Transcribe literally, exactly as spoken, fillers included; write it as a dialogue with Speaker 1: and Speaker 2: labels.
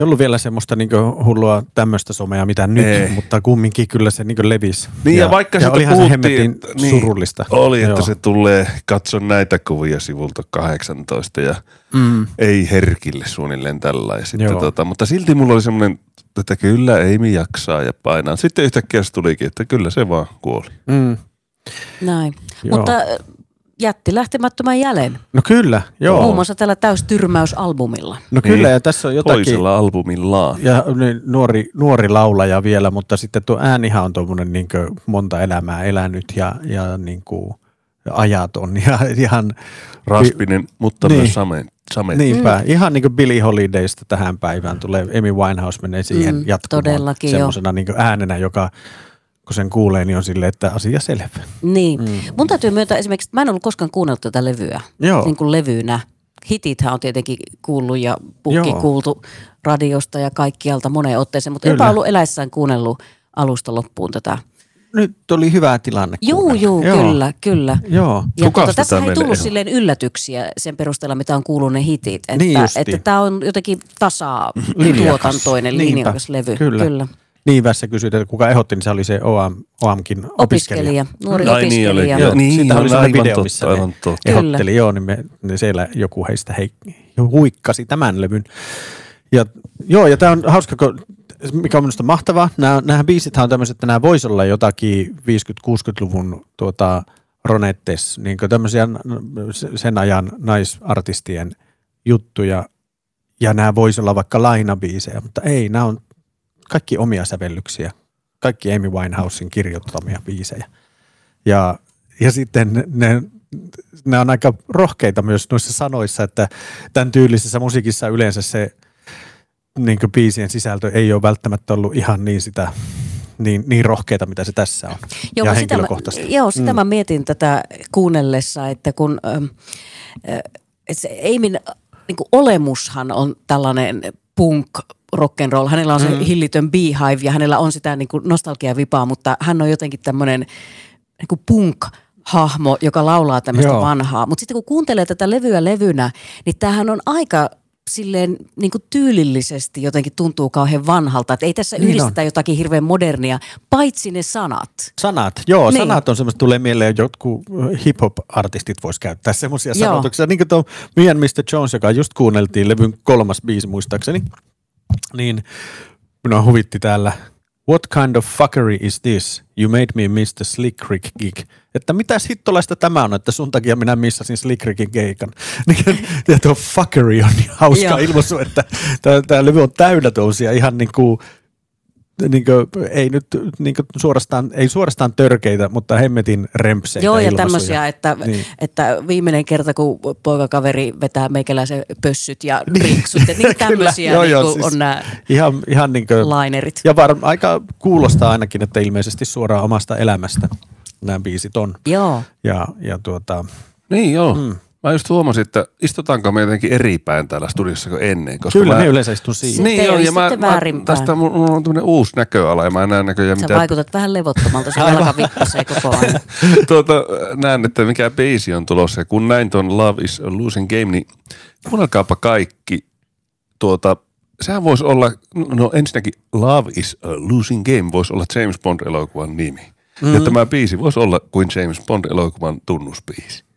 Speaker 1: ollut vielä semmoista niin hullua tämmöistä somea, mitä nyt, Ei. mutta kumminkin kyllä se niin levisi.
Speaker 2: Niin ja, ja vaikka ja sitä puhuttiin,
Speaker 1: niin, surullista.
Speaker 2: Oli, että Joo. se tulee, katso näitä kuvia sivulta kahdeksantoista ja mm. ei herkille suunnilleen tällä. Ja sitten tota, mutta silti mulla oli semmoinen, että kyllä Amy jaksaa ja painaa. Sitten yhtäkkiä se tulikin, että kyllä se vaan kuoli.
Speaker 3: Mm. Näin, Joo. mutta jätti lähtemättömän jäljen.
Speaker 1: No kyllä, joo.
Speaker 3: Muun muassa tällä täystyrmäysalbumilla.
Speaker 1: No kyllä, niin, ja tässä on jotakin.
Speaker 2: Toisella albumillaan.
Speaker 1: Ja niin, nuori, nuori laulaja vielä, mutta sitten tuo äänihän on tuommoinen niin monta elämää elänyt ja, ja niin kuin ajaton. Ja ihan
Speaker 2: raspinen, mutta niin, myös same, sametti.
Speaker 1: Niinpä, mm. ihan niin kuin Billie Holidaysta tähän päivään tulee. Amy Winehouse menee siihen mm, jatkumaan semmoisena niin kuin äänenä, joka kun sen kuulee, niin on silleen, että asia selvä.
Speaker 3: Niin. Mm. Mun täytyy myöntää esimerkiksi, että mä en ollut koskaan kuunnellut tätä levyä. Joo. Niin kuin levynä. Hitithän on tietenkin kuullut ja pukki Joo. kuultu radiosta ja kaikkialta moneen otteeseen, mutta enpä ollut eläissään kuunnellut alusta loppuun tätä.
Speaker 1: Nyt oli hyvä tilanne.
Speaker 3: Juu, juu, joo. kyllä, kyllä.
Speaker 1: Joo.
Speaker 3: Ja tuota, tässä ei tullut silleen yllätyksiä sen perusteella, mitä on kuullut ne hitit. Että, niin että tämä on jotenkin tasatuotantoinen, linjakas levy.
Speaker 1: Kyllä. kyllä. Niin vässä kysyt, että kuka ehdotti, niin se oli se O A M, O A M:kin opiskelija.
Speaker 3: Opiskelija, nuori
Speaker 2: Ai,
Speaker 3: opiskelija.
Speaker 2: Niin, oli,
Speaker 1: niin, siitä oli sellainen video,
Speaker 2: totta,
Speaker 1: missä ne ehdotteli. Joo, niin, me, niin siellä joku heistä hei, huikkasi tämän levyn. Ja, joo, ja tämä on hauska, mikä on minusta mahtavaa. Nämä, nämä biisithän on tämmöiset, että nämä voisi olla jotakin viisikymmentä-kuusikymmentäluvun tuota, Ronettes, niin tämmöisiä sen ajan naisartistien juttuja. Ja nämä voisi olla vaikka lainabiisejä, mutta ei, nämä on kaikki omia sävellyksiä, kaikki Amy Winehousen kirjoittamia biisejä. Ja, ja sitten ne, ne on aika rohkeita myös noissa sanoissa, että tämän tyylisessä musiikissa yleensä se niin kuin biisien sisältö ei ole välttämättä ollut ihan niin sitä niin, niin rohkeita, mitä se tässä on.
Speaker 3: Joo,
Speaker 1: ja
Speaker 3: sitä
Speaker 1: henkilökohtaisesti.
Speaker 3: Mä, joo, sitä mm. mä mietin tätä kuunnellessa, että kun äh, se Amyn niin kuin olemushan on tällainen punk rock'n'roll. Hänellä on se mm. hillitön Beehive ja hänellä on sitä niin kuin nostalgiavipaa, mutta hän on jotenkin tämmöinen niin kuin punk-hahmo, joka laulaa tämmöistä Joo. vanhaa. Mutta sitten kun kuuntelee tätä levyä levynä, niin tämähän on aika silleen niin kuin tyylillisesti jotenkin tuntuu kauhean vanhalta. Että ei tässä niin yhdistetä on. jotakin hirveän modernia, paitsi ne sanat.
Speaker 1: Sanat, joo. Niin. Sanat on semmoista, tulee mieleen, jotkut hip-hop-artistit vois käyttää semmoisia sanotuksia. Niin kuin tuo Me and mister Jones, joka just kuunneltiin levyn kolmas biisi muistaakseni. Niin minua huvitti täällä, what kind of fuckery is this? You made me miss the Slick Rick gig. Että mitä hittolaista tämä on, että sun takia minä missasin Slick Rickin keikan. Ja tuo fuckery on niin hauska ilmaisu, että tämä levy on täynnä tuollaisia ihan niin kuin, niin kuin, ei nyt niin kuin suorastaan, ei suorastaan törkeitä, mutta hemmetin rempseitä
Speaker 3: Joo, ja
Speaker 1: ilmaisuja.
Speaker 3: tämmöisiä, että, niin. että viimeinen kerta, kun poikakaveri vetää meikäläisen pössyt ja riksut, että niin tämmöisiä
Speaker 1: joo,
Speaker 3: niin
Speaker 1: joo, siis
Speaker 3: on nämä
Speaker 1: ihan, ihan niin kuin,
Speaker 3: lainerit.
Speaker 1: Ja var, aika kuulostaa ainakin, että ilmeisesti suoraan omasta elämästä nämä biisit on.
Speaker 3: Joo.
Speaker 1: Ja, ja tuota...
Speaker 2: Niin joo. Mm. Mä just huomasin, että istutaanko me jotenkin eri päin täällä studiossa kuin ennen. Koska
Speaker 1: Kyllä,
Speaker 2: mä,
Speaker 1: me yleensä istun siinä.
Speaker 2: Niin joo, ja mä, mä, tästä mulla on tämmöinen uusi näköala ja mä näen näköjään
Speaker 3: Sä
Speaker 2: mitä...
Speaker 3: vaikutat vähän levottomalta, sun jalka vippasee koko ajan.
Speaker 2: tuota, näen, että mikä biisi on tulossa ja kun näin ton Love is a Losing Game, niin kuunnelkaapa kaikki tuota... Sehän voisi olla, no ensinnäkin Love is a Losing Game voisi olla James Bond-elokuvan nimi. Mm. Ja tämä biisi voisi olla kuin James Bond-elokuvan tunnusbiisi.